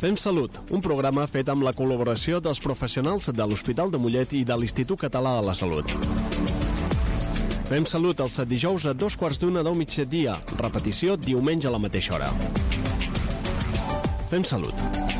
Fem Salut, un programa fet amb la col·laboració dels professionals de l'Hospital de Mollet i de l'Institut Català de la Salut. Fem Salut els dijous a 2:15 del migdia, repetició diumenge a la mateixa hora. Fem Salut.